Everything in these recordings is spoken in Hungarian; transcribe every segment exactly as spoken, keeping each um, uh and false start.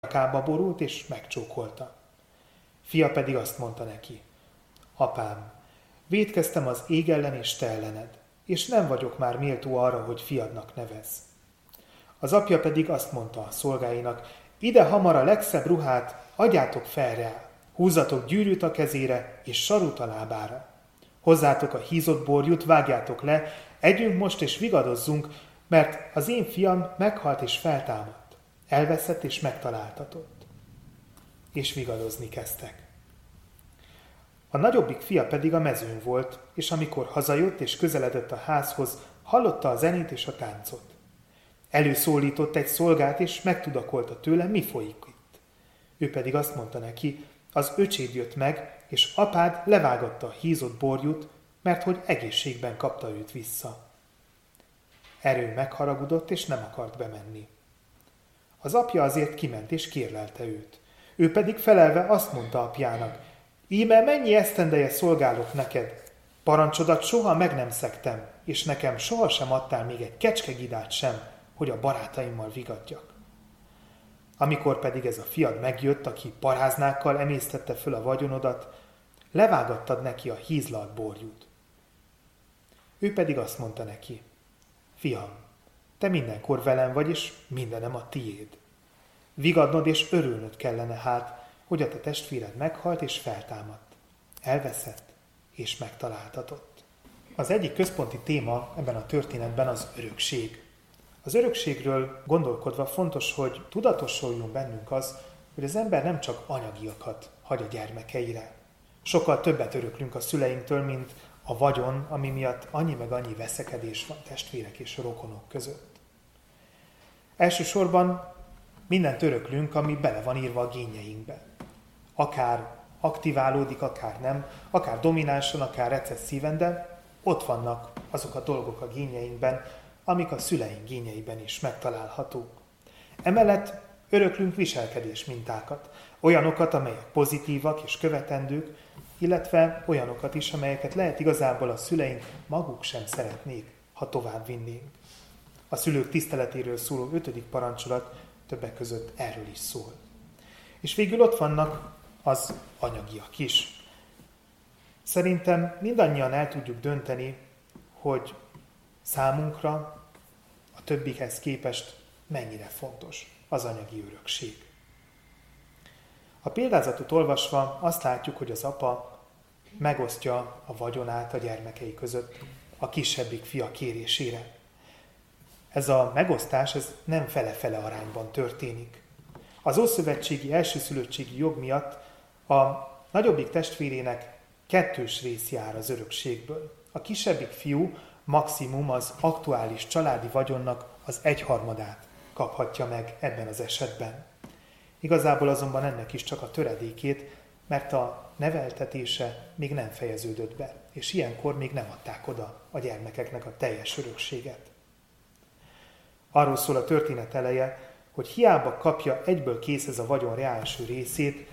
nyakába borult és megcsókolta. Fia pedig azt mondta neki: apám, vétkeztem az ég ellen és te ellened, és nem vagyok már méltó arra, hogy fiadnak nevezz. Az apja pedig azt mondta a szolgáinak: ide hamar a legszebb ruhát, adjátok fel rá, húzzatok gyűrűt a kezére és sarut a lábára. Hozzátok a hízott borjút, vágjátok le, együnk most és vigadozzunk, mert az én fiam meghalt és feltámadt, elveszett és megtaláltatott. És vigadozni kezdtek. A nagyobbik fia pedig a mezőn volt, és amikor hazajött és közeledett a házhoz, hallotta a zenét és a táncot. Előszólított egy szolgát, és megtudakolta tőle, mi folyik itt. Ő pedig azt mondta neki: az öcséd jött meg, és apád levágatta a hízott borjút, mert hogy egészségben kapta őt vissza. Erről megharagudott, és nem akart bemenni. Az apja azért kiment, és kérlelte őt. Ő pedig felelve azt mondta apjának: íme mennyi esztendeje szolgálok neked, parancsodat soha meg nem szegtem, és nekem sohasem adtál még egy kecskegidát sem, hogy a barátaimmal vigadjak. Amikor pedig ez a fiad megjött, aki paráznákkal emésztette föl a vagyonodat, levágattad neki a hízlalt borjút. Ő pedig azt mondta neki: fiam, te mindenkor velem vagy, és mindenem a tiéd. Vigadnod és örülnöd kellene hát, hogy a te testvéred meghalt és feltámadt, elveszett és megtaláltatott. Az egyik központi téma ebben a történetben az örökség. Az örökségről gondolkodva fontos, hogy tudatosuljon bennünk az, hogy az ember nem csak anyagiakat hagy a gyermekeire. Sokkal többet öröklünk a szüleinktől, mint a vagyon, ami miatt annyi meg annyi veszekedés van testvérek és rokonok között. Elsősorban mindent öröklünk, ami bele van írva a génjeinkbe. Akár aktiválódik, akár nem, akár dominánsan, akár recesszíven, de ott vannak azok a dolgok a génjeinkben, amik a szüleink génjeiben is megtalálhatók. Emellett öröklünk viselkedés mintákat, olyanokat, amelyek pozitívak és követendők, illetve olyanokat is, amelyeket lehet igazából a szüleink maguk sem szeretnék, ha tovább vinnénk. A szülők tiszteletéről szóló ötödik parancsolat többek között erről is szól. És végül ott vannak az anyagiak is. Szerintem mindannyian el tudjuk dönteni, hogy számunkra a többihez képest mennyire fontos az anyagi örökség. A példázatot olvasva azt látjuk, hogy az apa megosztja a vagyonát a gyermekei között a kisebbik fia kérésére. Ez a megosztás ez nem fele-fele arányban történik. Az ószövetségi elsőszülöttségi jog miatt a nagyobbik testvérének kettős rész jár az örökségből. A kisebbik fiú maximum az aktuális családi vagyonnak az egyharmadát kaphatja meg ebben az esetben. Igazából azonban ennek is csak a töredékét, mert a neveltetése még nem fejeződött be, és ilyenkor még nem adták oda a gyermekeknek a teljes örökséget. Arról szól a történet eleje, hogy hiába kapja egyből kész ez a vagyon reális részét,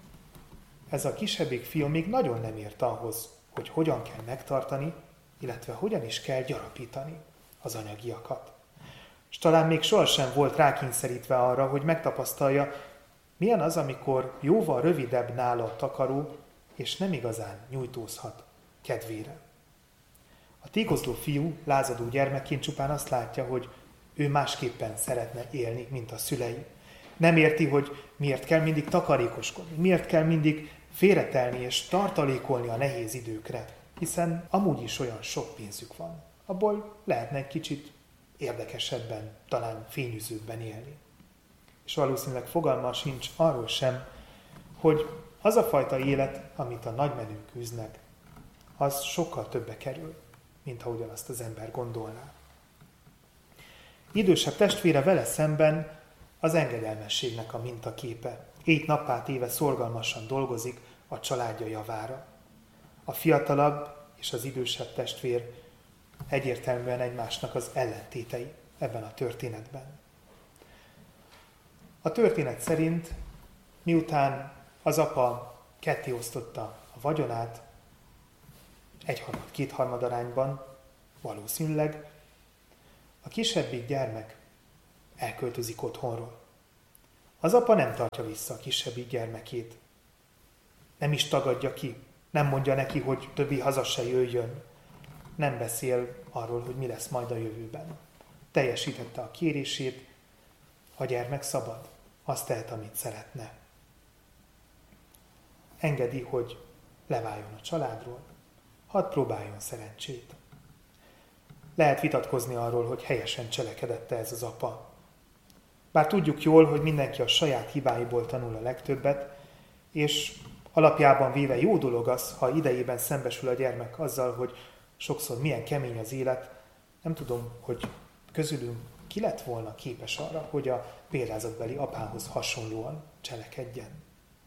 ez a kisebbik fiú még nagyon nem ért ahhoz, hogy hogyan kell megtartani, illetve hogyan is kell gyarapítani az anyagiakat. És talán még sohasem volt rákényszerítve arra, hogy megtapasztalja, milyen az, amikor jóval rövidebb nála a takaró, és nem igazán nyújtózhat kedvére. A tékozló fiú lázadó gyermekként csupán azt látja, hogy ő másképpen szeretne élni, mint a szülei. Nem érti, hogy miért kell mindig takarékoskodni, miért kell mindig félretelni és tartalékolni a nehéz időkre, hiszen amúgy is olyan sok pénzük van. Abból lehetne egy kicsit érdekesebben, talán fényűzőbben élni. És valószínűleg fogalma sincs arról sem, hogy az a fajta élet, amit a nagymenők űznek, az sokkal többe kerül, mint ahogyan azt az ember gondolná. Idősebb testvére vele szemben az engedelmességnek a mintaképe. Éjt nappá téve szorgalmasan dolgozik a családja javára. A fiatalabb és az idősebb testvér egyértelműen egymásnak az ellentétei ebben a történetben. A történet szerint, miután az apa ketté osztotta a vagyonát, egyharmad-kétharmad arányban, valószínűleg a kisebbik gyermek elköltözik otthonról. Az apa nem tartja vissza a kisebbik gyermekét. Nem is tagadja ki, nem mondja neki, hogy többi haza se jöjjön. Nem beszél arról, hogy mi lesz majd a jövőben. Teljesítette a kérését, a gyermek szabad, azt tehet, amit szeretne. Engedi, hogy leváljon a családról, hadd próbáljon szerencsét. Lehet vitatkozni arról, hogy helyesen cselekedette ez az apa. Bár tudjuk jól, hogy mindenki a saját hibáiból tanul a legtöbbet, és alapjában véve jó dolog az, ha idejében szembesül a gyermek azzal, hogy sokszor milyen kemény az élet, nem tudom, hogy közülünk ki lett volna képes arra, hogy a példázatbeli apához hasonlóan cselekedjen.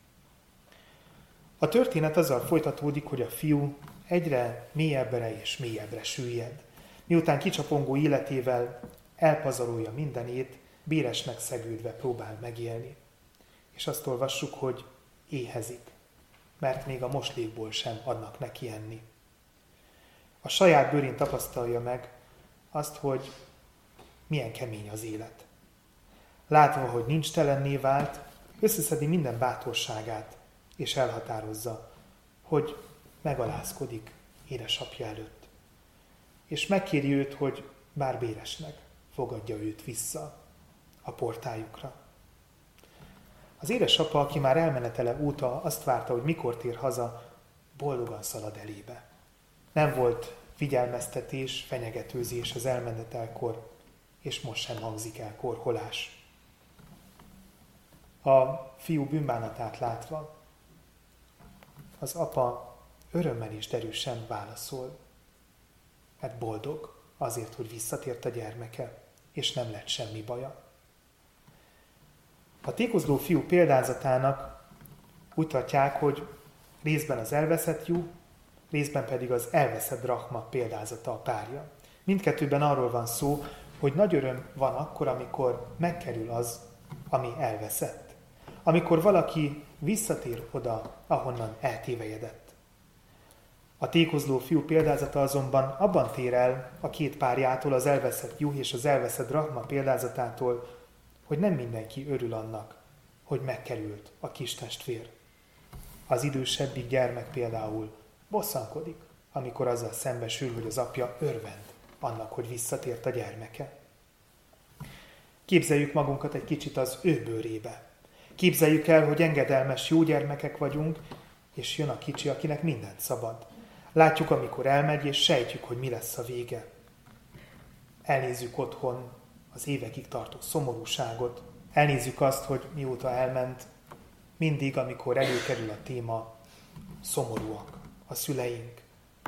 A történet azzal folytatódik, hogy a fiú egyre mélyebbre és mélyebbre süllyed. Miután kicsapongó életével elpazarolja mindenét, béresnek szegődve próbál megélni. És azt olvassuk, hogy éhezik, mert még a moslékból sem adnak neki enni. A saját bőrén tapasztalja meg azt, hogy milyen kemény az élet. Látva, hogy nincs telenné vált, összeszedi minden bátorságát, és elhatározza, hogy megalázkodik édesapja előtt. És megkéri őt, hogy bár béresnek, fogadja őt vissza a portájukra. Az édesapa, aki már elmenetele óta azt várta, hogy mikor tér haza, boldogan szalad elébe. Nem volt figyelmeztetés, fenyegetőzés az elmenetelkor, és most sem hangzik el korholás. A fiú bűnbánatát látva, az apa örömmel és derűsen válaszol, mert boldog azért, hogy visszatért a gyermeke, és nem lett semmi baja. A tékozló fiú példázatának úgy tartják, hogy részben az elveszett juh, részben pedig az elveszett drachma példázata a párja. Mindkettőben arról van szó, hogy nagy öröm van akkor, amikor megkerül az, ami elveszett. Amikor valaki visszatér oda, ahonnan eltévejedett. A tékozló fiú példázata azonban abban tér el a két párjától, az elveszett juh és az elveszett drachma példázatától, hogy nem mindenki örül annak, hogy megkerült a kis testvér. Az idősebbik gyermek például bosszankodik, amikor azzal szembesül, hogy az apja örvend annak, hogy visszatért a gyermeke. Képzeljük magunkat egy kicsit az ő bőrébe. Képzeljük el, hogy engedelmes jó gyermekek vagyunk, és jön a kicsi, akinek mindent szabad. Látjuk, amikor elmegy, és sejtjük, hogy mi lesz a vége. Elnézzük otthon az évekig tartó szomorúságot. Elnézzük azt, hogy mióta elment, mindig, amikor előkerül a téma, szomorúak a szüleink.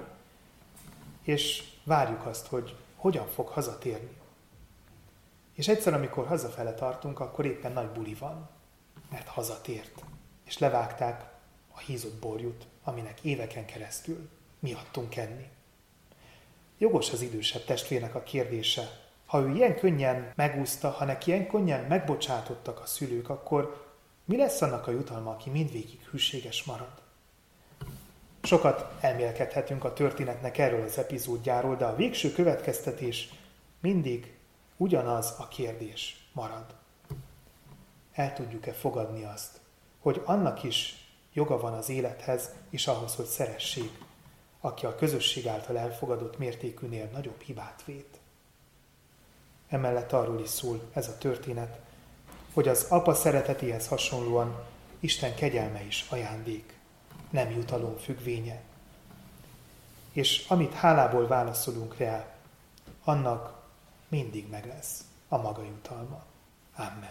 És várjuk azt, hogy hogyan fog hazatérni. És egyszer, amikor hazafele tartunk, akkor éppen nagy buli van, mert hazatért. És levágták a hízott borjút, aminek éveken keresztül mi adtunk enni. Jogos az idősebb testvérnek a kérdése. Ha ő ilyen könnyen megúszta, ha neki ilyen könnyen megbocsátottak a szülők, akkor mi lesz annak a jutalma, aki mindvégig hűséges marad? Sokat elmélkedhetünk a történetnek erről az epizódjáról, de a végső következtetés mindig ugyanaz a kérdés marad. El tudjuk-e fogadni azt, hogy annak is joga van az élethez, és ahhoz, hogy szeressék, aki a közösség által elfogadott mértékűnél nagyobb hibát vét? Emellett arról is szól ez a történet, hogy az apa szeretetéhez hasonlóan Isten kegyelme is ajándék, nem jutalom függvénye. És amit hálából válaszolunk rá, annak mindig meg lesz a maga jutalma. Amen.